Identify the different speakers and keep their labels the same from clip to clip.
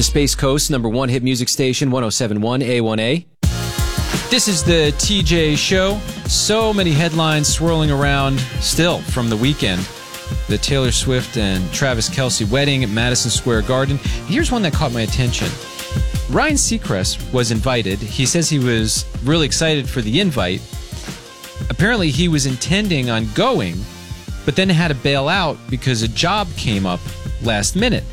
Speaker 1: the Space Coast #1 hit music station, 107.1 A1A. This is the TJ Show. So many headlines swirling around still from the weekend. The Taylor Swift and Travis Kelce wedding at Madison Square Garden. Here's one that caught my attention. Ryan Seacrest was invited. He says he was really excited for the invite. Apparently, he was intending on going, but then had to bail out because a job came up last minute.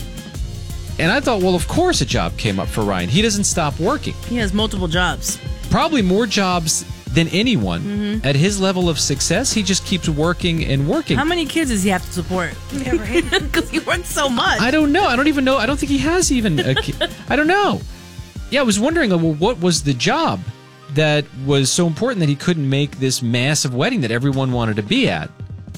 Speaker 1: And I thought, well, of course a job came up for Ryan. He doesn't stop working.
Speaker 2: He has multiple jobs.
Speaker 1: Probably more jobs than anyone. At his level of success, he just keeps working and working.
Speaker 2: How many kids does he have to support? Yeah, right. Because he works so much.
Speaker 1: I don't know. I don't even know. I don't think he has even a kid. I don't know. Yeah, I was wondering, well, what was the job that was so important that he couldn't make this massive wedding that everyone wanted to be at?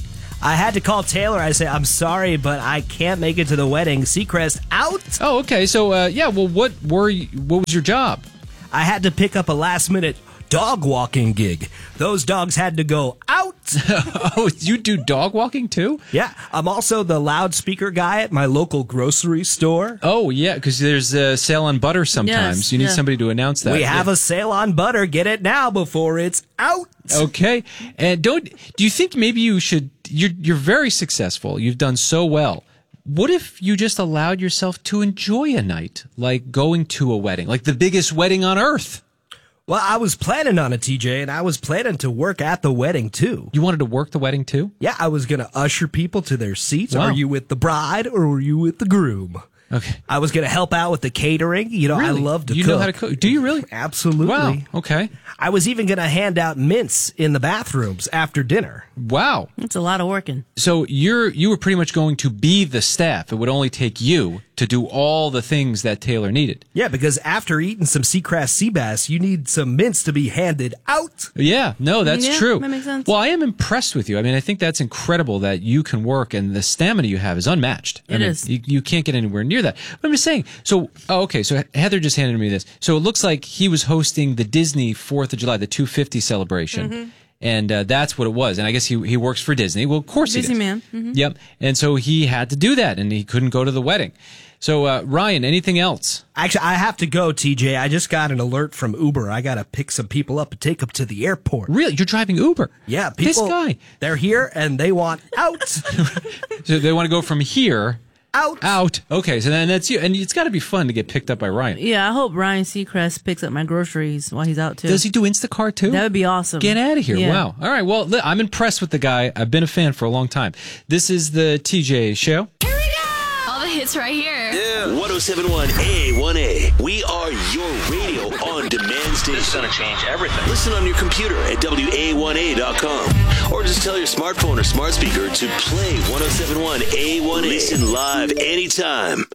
Speaker 3: I had to call Taylor. I said, I'm sorry, but I can't make it to the wedding. Seacrest out.
Speaker 1: Oh, okay. So, well, what was your job?
Speaker 3: I had to pick up a last-minute dog walking gig. Those dogs had to go out.
Speaker 1: Oh, you do dog walking too?
Speaker 3: Yeah. I'm also the loudspeaker guy at my local grocery store.
Speaker 1: Oh, yeah, because there's a sale on butter sometimes.
Speaker 2: Yes,
Speaker 1: you need
Speaker 2: yeah.
Speaker 1: somebody to announce that.
Speaker 3: We have a sale on butter. Get it now before it's out.
Speaker 1: Okay. And do you think maybe you should, you're very successful. You've done so well. What if you just allowed yourself to enjoy a night, like going to a wedding, like the biggest wedding on earth?
Speaker 3: Well, I was planning on it, TJ, and I was planning to work at the wedding, too.
Speaker 1: You wanted to work the wedding, too?
Speaker 3: Yeah, I was going to usher people to their seats.
Speaker 1: Wow.
Speaker 3: Are you with the bride or were you with the groom?
Speaker 1: Okay.
Speaker 3: I was going to help out with the catering. You know,
Speaker 1: Really?
Speaker 3: I love to cook.
Speaker 1: You know how to cook? Do you really?
Speaker 3: Absolutely.
Speaker 1: Wow. Okay.
Speaker 3: I was even going to hand out mints in the bathrooms after dinner.
Speaker 1: Wow.
Speaker 2: It's a lot of working.
Speaker 1: So you were pretty much going to be the staff. It would only take you to do all the things that Taylor needed.
Speaker 3: Yeah, because after eating some Seacrest sea bass, you need some mints to be handed out.
Speaker 1: Yeah, no, that's
Speaker 2: Yeah,
Speaker 1: true.
Speaker 2: that makes sense.
Speaker 1: Well, I am impressed with you. I mean, I think that's incredible that you can work, and the stamina you have is unmatched.
Speaker 2: It is.
Speaker 1: You can't get anywhere near that. But I'm just saying. So, okay. So Heather just handed me this. So it looks like he was hosting the Disney 4th of July, the 250 celebration. And that's what it was. And I guess he works for Disney. Well, of course he does.
Speaker 2: Busy man.
Speaker 1: Yep. And so he had to do that, and he couldn't go to the wedding. So, Ryan, anything else?
Speaker 3: Actually, I have to go, TJ. I just got an alert from Uber. I got to pick some people up and take them to the airport.
Speaker 1: Really? You're driving Uber?
Speaker 3: Yeah, people.
Speaker 1: This guy.
Speaker 3: They're here and they want out.
Speaker 1: So they want to go from here out. Okay, so then that's you. And it's got to be fun to get picked up by Ryan.
Speaker 2: Yeah, I hope Ryan Seacrest picks up my groceries while he's out, too.
Speaker 1: Does he do Instacart, too?
Speaker 2: That would be awesome.
Speaker 1: Get out of here.
Speaker 2: Yeah.
Speaker 1: Wow. All right, well, I'm impressed with the guy. I've been a fan for a long time. This is the TJ Show.
Speaker 4: Here we go! All the hits right here.
Speaker 5: Yeah. 107.1 A1A. We are your radio on demand station.
Speaker 6: This is going to change everything.
Speaker 5: Listen on your computer at WA1A.com. Or just tell your smartphone or smart speaker to play 107.1 A1A. Listen live anytime.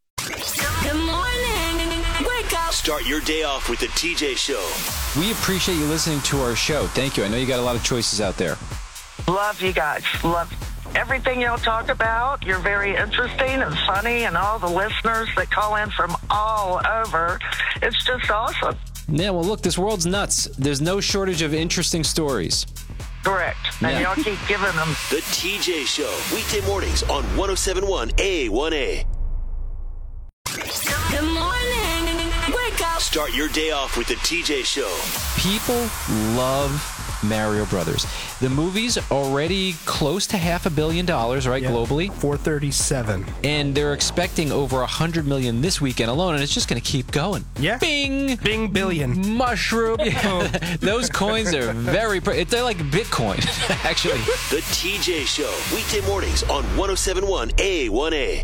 Speaker 4: Good morning. Wake up.
Speaker 5: Start your day off with the TJ Show.
Speaker 1: We appreciate you listening to our show. Thank you. I know you got a lot of choices out there.
Speaker 7: Love you guys. Love everything y'all talk about. You're very interesting and funny, and all the listeners that call in from all over. It's just awesome.
Speaker 1: Yeah, well, look, this world's nuts. There's no shortage of interesting stories.
Speaker 7: Correct. And
Speaker 1: Yeah.
Speaker 7: y'all keep giving them.
Speaker 5: The TJ Show. Weekday mornings on 107.1 A1A.
Speaker 4: Good morning. Wake up.
Speaker 5: Start your day off with the TJ Show.
Speaker 1: People love Mario Brothers. The movie's already close to $500 million, right, globally?
Speaker 3: 437.
Speaker 1: And they're expecting over $100 million this weekend alone, and it's just going to keep going.
Speaker 3: Yeah.
Speaker 1: Bing!
Speaker 3: Bing billion.
Speaker 1: Mushroom. Yeah. Those coins are very... They're like Bitcoin, actually.
Speaker 5: The TJ Show. Weekday mornings on 107.1 A1A.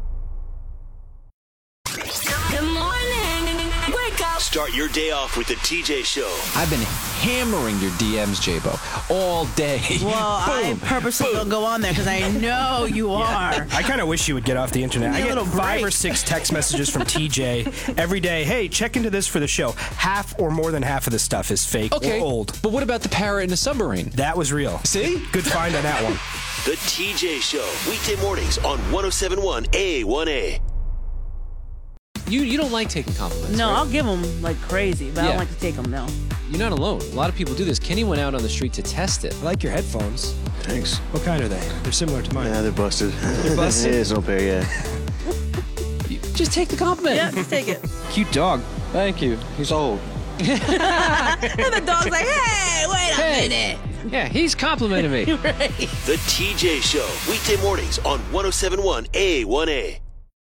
Speaker 4: Good morning. Wake up.
Speaker 5: Start your day off with the TJ Show.
Speaker 1: I've been hammering your DMs, J-Bo, all day.
Speaker 2: Well, I purposely don't go on there because I know you are.
Speaker 8: I kind of wish you would get off the internet. I
Speaker 2: Need a
Speaker 8: get
Speaker 2: little
Speaker 8: 5 or
Speaker 2: break.
Speaker 8: 6 text messages from TJ every day. Hey, check into this for the show. Half or more than half of the stuff is fake
Speaker 1: Okay,
Speaker 8: or old.
Speaker 1: but what about the parrot in the submarine?
Speaker 8: That was real.
Speaker 1: See?
Speaker 8: Good find on that one.
Speaker 5: The TJ Show. Weekday mornings on 107.1 A1A.
Speaker 1: You don't like taking compliments,
Speaker 2: No,
Speaker 1: right?
Speaker 2: I'll give them like crazy, but I
Speaker 1: Yeah.
Speaker 2: don't like to take them, no.
Speaker 1: You're not alone. A lot of people do this. Kenny went out on the street to test it.
Speaker 8: I like your headphones.
Speaker 9: Thanks.
Speaker 8: What kind are they? They're similar to mine.
Speaker 9: Yeah, they're busted.
Speaker 8: They're busted?
Speaker 9: There's no pair yet.
Speaker 1: Just take the compliment.
Speaker 2: Yeah, just take it.
Speaker 1: Cute dog. Thank you. He's old.
Speaker 2: And the dog's like, hey, wait a minute.
Speaker 1: Yeah, he's complimenting me.
Speaker 2: Right.
Speaker 5: The TJ Show, weekday mornings on 107.1 A1A.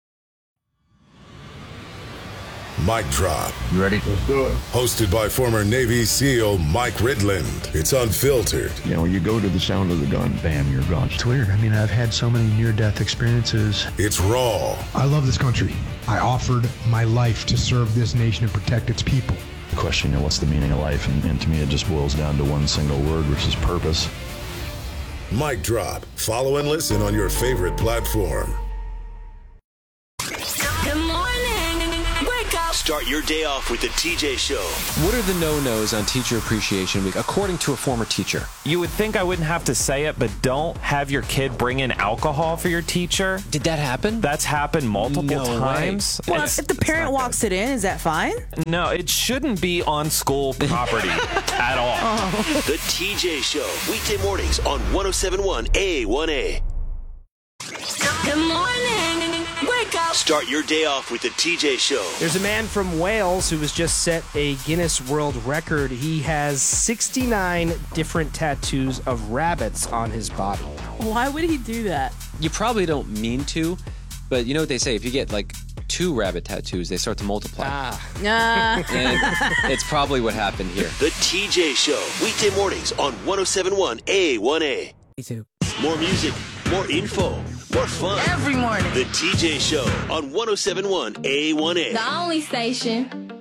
Speaker 6: Mic Drop.
Speaker 9: You ready? Let's do it.
Speaker 6: Hosted by former Navy SEAL Mike Ridland. It's unfiltered.
Speaker 9: You know, you go to the sound of the gun, bam, you're gone.
Speaker 10: It's weird. I mean, I've had so many near-death experiences.
Speaker 6: It's raw.
Speaker 10: I love this country. I offered my life to serve this nation and protect its people.
Speaker 9: Question, you know, what's the meaning of life? And to me, it just boils down to one single word, which is purpose.
Speaker 6: Mic Drop. Follow and listen on your favorite platform.
Speaker 4: Good morning. Wake up.
Speaker 5: Start your day off with the TJ Show.
Speaker 1: What are the no-nos on Teacher Appreciation Week, according to a former teacher?
Speaker 11: You would think I wouldn't have to say it, but don't have your kid bring in alcohol for your teacher.
Speaker 1: Did that happen?
Speaker 11: That's happened multiple times.
Speaker 2: Well, if the parent walks it in, is that fine?
Speaker 11: No, it shouldn't be on school property at all.
Speaker 5: The TJ Show, weekday mornings on 107.1 A1A.
Speaker 4: Good morning. Wake up.
Speaker 5: Start your day off with the TJ Show.
Speaker 8: There's a man from Wales who has just set a Guinness World Record. He has 69 different tattoos of rabbits on his body.
Speaker 2: Why would he do that?
Speaker 1: You probably don't mean to, but you know what they say? If you get like 2 rabbit tattoos, they start to multiply.
Speaker 2: Nah.
Speaker 1: And it's probably what happened here.
Speaker 5: The TJ Show, weekday mornings on 107.1 A1A.
Speaker 2: Me too.
Speaker 5: More music, more info, more fun.
Speaker 2: Every morning.
Speaker 5: The TJ Show on 107.1 A1A.
Speaker 4: The only station